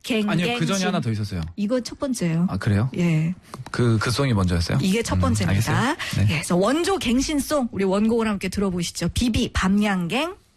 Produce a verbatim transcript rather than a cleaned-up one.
갱갱. 아니요, 그 전에 하나 더 있었어요. 이거 첫 번째예요. 아, 그래요? 예. 그, 그 송이 먼저였어요? 이게 첫 번째입니다. 음, 네. 예, 그래서 원조 갱신송 우리 원곡을 함께 들어보시죠. 비비 밤양갱.